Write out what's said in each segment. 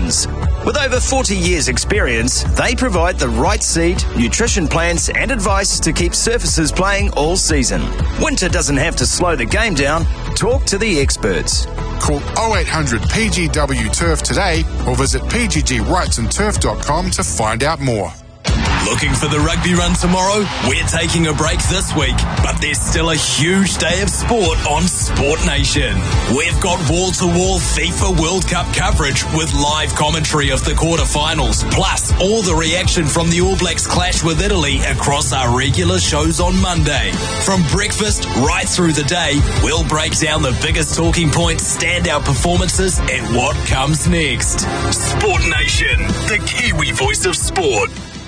Solutions. With over 40 years' experience, they provide the right seed, nutrition plans and advice to keep surfaces playing all season. Winter doesn't have to slow the game down. Talk to the experts. Call 0800 PGW Turf today or visit pggwrightsandturf.com to find out more. Looking for the rugby run tomorrow? We're taking a break this week, but there's still a huge day of sport on Sport Nation. We've got wall-to-wall FIFA World Cup coverage with live commentary of the quarterfinals, plus all the reaction from the All Blacks clash with Italy across our regular shows on Monday. From breakfast right through the day, we'll break down the biggest talking points, standout performances, and what comes next. Sport Nation, the Kiwi voice of sport.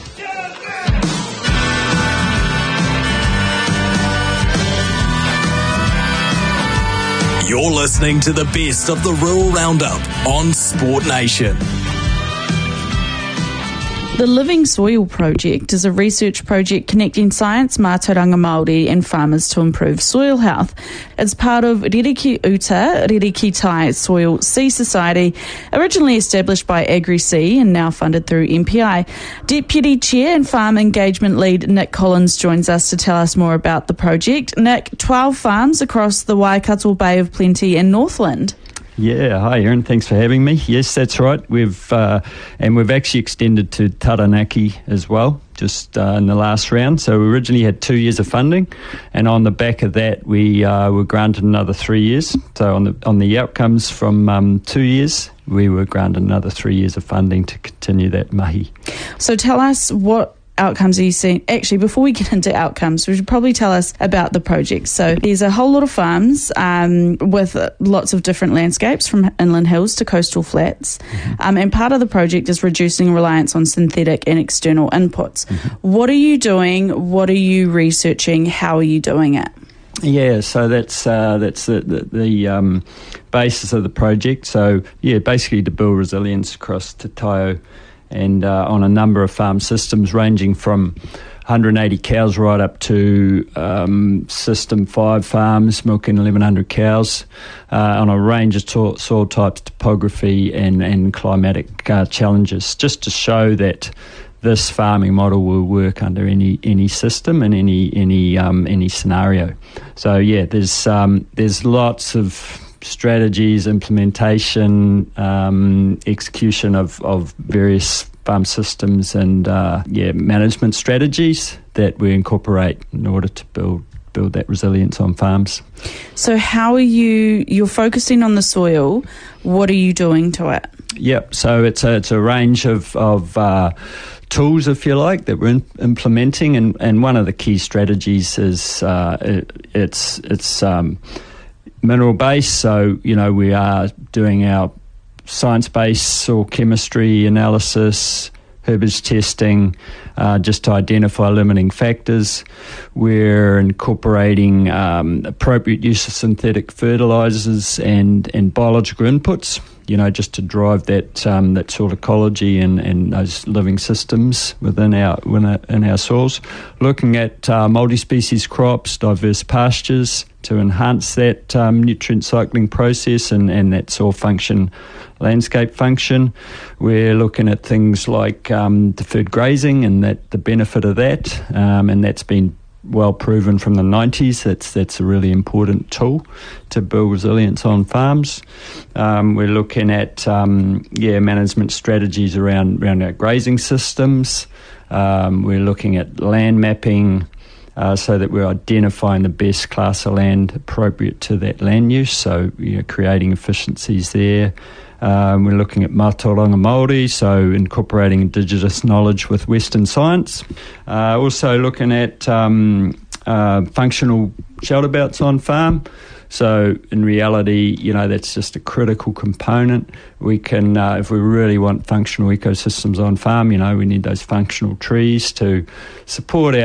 You're listening to the best of the Rural Roundup on Sport Nation. The Living Soil Project is a research project connecting science, mātauranga Māori and farmers to improve soil health. It's part of Ririki Uta, Ririki Tai Soil Sea Society, originally established by Agri-Sea and now funded through MPI. Deputy Chair and Farm Engagement Lead Nick Collins joins us to tell us more about the project. Nick, 12 farms across the Waikato Bay of Plenty and Northland. Yeah, hi Aaron, thanks for having me. Yes, that's right. We've actually extended to Taranaki as well, just in the last round. So we originally had 2 years of funding, and on the back of that, we were granted another 3 years. So on the outcomes from 2 years, we were granted another 3 years of funding to continue that mahi. So tell us, what outcomes are you seeing? Actually, before we get into outcomes, we should probably tell us about the project. So there's a whole lot of farms with lots of different landscapes, from inland hills to coastal flats. Mm-hmm. And part of the project is reducing reliance on synthetic and external inputs. Mm-hmm. What are you doing? What are you researching? How are you doing it? Yeah, so that's the basis of the project. So yeah, basically to build resilience across Te Taio and on a number of farm systems ranging from 180 cows right up to System 5 farms milking 1,100 cows on a range of soil types, topography and climatic challenges, just to show that this farming model will work under any system and any scenario. So yeah, there's lots of strategies, implementation, execution of various farm systems and management strategies that we incorporate in order to build that resilience on farms. So how are you're focusing on the soil, what are you doing to it? Yep, so it's a range of tools, if you like, that we're implementing, and one of the key strategies is it's mineral base. So, we are doing our science-based soil chemistry analysis, herbage testing, just to identify limiting factors. We're incorporating appropriate use of synthetic fertilisers and biological inputs, just to drive that soil ecology and those living systems within our soils. Looking at multi-species crops, diverse pastures to enhance that nutrient cycling process and that soil function, landscape function. We're looking at things like deferred grazing and the benefit of that, and that's been well proven from the 90s. That's a really important tool to build resilience on farms. We're looking at management strategies around our grazing systems. We're looking at land mapping, so that we're identifying the best class of land appropriate to that land use, so creating efficiencies there. We're looking at mātauranga Māori, so incorporating Indigenous knowledge with Western science. Also looking at functional shelter belts on farm. So in reality, that's just a critical component. We can, if we really want functional ecosystems on farm, we need those functional trees to support our